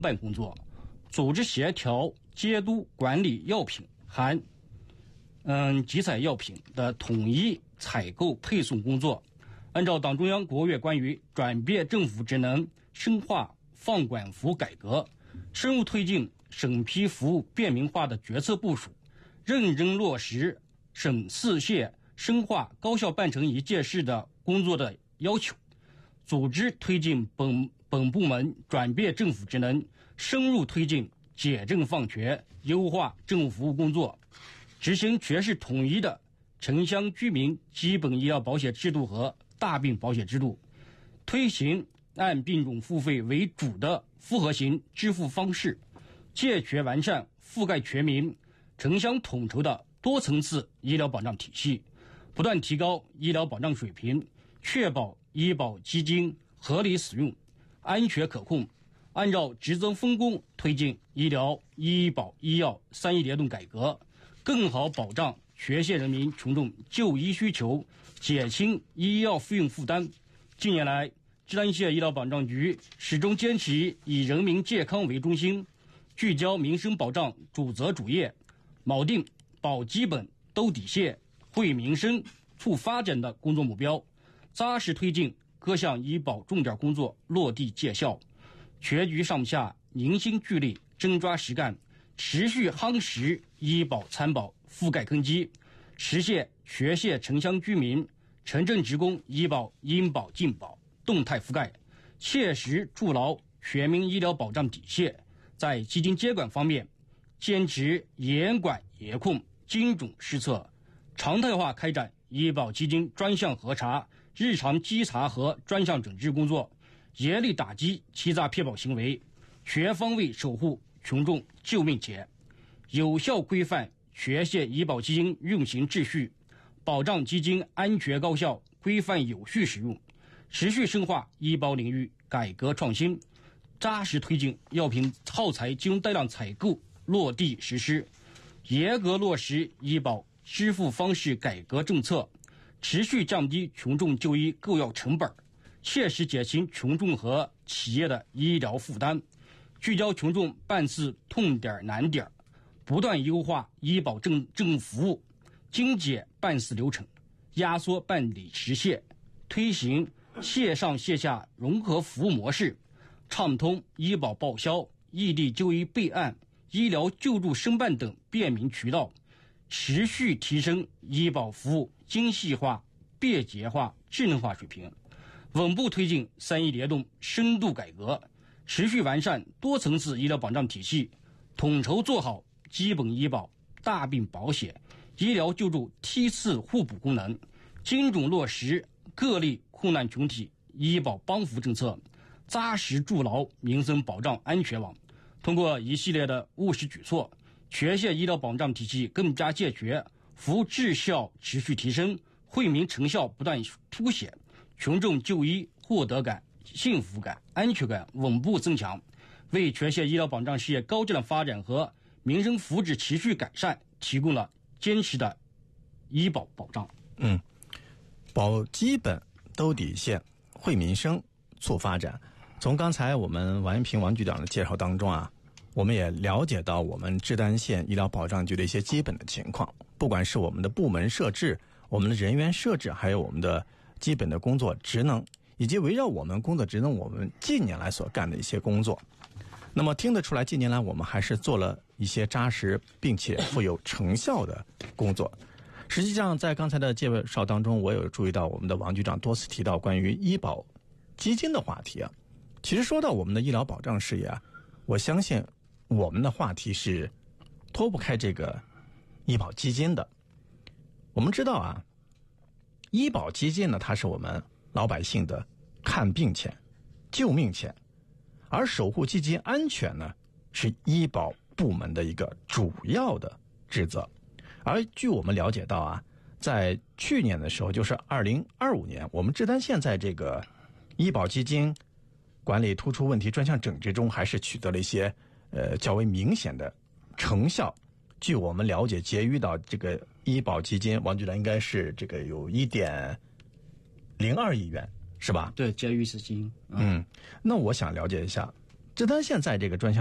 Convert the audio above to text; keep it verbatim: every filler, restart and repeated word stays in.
办工作，组织协调监督管理药品含嗯集采药品的统一采购配送工作，按照党中央、国务院关于转变政府职能、深化放管服务改革、深入推进审批服务便民化的决策部署，认真落实省市县深化高效办成一件事的工作的要求，组织推进本本部门转变政府职能，深入推进简政放权，优化政府服务工作，执行全市统一的城乡居民基本医疗保险制度和大病保险制度，推行按病种付费为主的复合型支付方式，健全完善覆盖全民、城乡统筹的多层次医疗保障体系，不断提高医疗保障水平，确保医保基金合理使用、安全可控，按照职责分工推进医疗、医保、医药三医联动改革，更好保障全县人民群众就医需求，减轻医药费用负担。近年来，志丹县医疗保障局始终坚持以人民健康为中心，聚焦民生保障主责主业，锚定保基本、兜底线、惠民生、促发展的工作目标，扎实推进各项医保重点工作落地见效。全局上下凝心聚力，真抓实干，持续夯实医保参保覆盖根基，实现全县城乡居民、城镇职工医保应保尽保动态覆盖，切实筑牢全民医疗保障底线。在基金监管方面，坚持严管严控、精准施策，常态化开展医保基金专项核查、日常稽查和专项整治工作，严厉打击欺诈骗保行为，全方位守护群众救命钱，有效规范全县医保基金运行秩序，保障基金安全高效、规范有序使用，持续深化医保领域改革创新，扎实推进药品耗材金融带量采购落地实施，严格落实医保支付方式改革政策，持续降低群众就医购药成本，切实减轻群众和企业的医疗负担，聚焦群众办事痛点难点，不断优化医保政政服务，精简办事流程，压缩办理时限，推行线上线下融合服务模式，畅通医保报销、异地就医备案、医疗救助申办等便民渠道，持续提升医保服务精细化、便捷化、智能化水平，稳步推进三医联动深度改革，持续完善多层次医疗保障体系，统筹做好基本医保、大病保险、医疗救助梯次互补功能，精准落实各类困难群体医保帮扶政策，扎实筑牢民生保障安全网。通过一系列的务实举措，全县医疗保障体系更加健全，服务质效持续提升，惠民成效不断凸显，群众就医获得感、幸福感、安全感稳步增强，为全县医疗保障事业高质量发展和民生福祉持续改善提供了坚实的医保保障。 嗯，保基本、兜底线、惠民生、促发展。从刚才我们王延平王局长的介绍当中啊，我们也了解到我们志丹县医疗保障局的一些基本的情况，不管是我们的部门设置、我们的人员设置，还有我们的基本的工作职能，以及围绕我们工作职能我们近年来所干的一些工作。那么听得出来，近年来我们还是做了一些扎实并且富有成效的工作。实际上在刚才的介绍当中，我有注意到我们的王局长多次提到关于医保基金的话题啊。其实说到我们的医疗保障事业啊，我相信我们的话题是脱不开这个医保基金的。我们知道啊，医保基金呢，它是我们老百姓的看病钱、救命钱，而守护基金安全呢，是医保部门的一个主要的职责。而据我们了解到啊，在去年的时候，就是二零二五年，我们志丹县在这个医保基金管理突出问题专项整治中，还是取得了一些呃较为明显的成效。据我们了解，结余到这个医保基金，王局长应该是这个有一点零二亿元，是吧？ 对，结余资金。 嗯，那我想了解一下， 志丹县在这个专项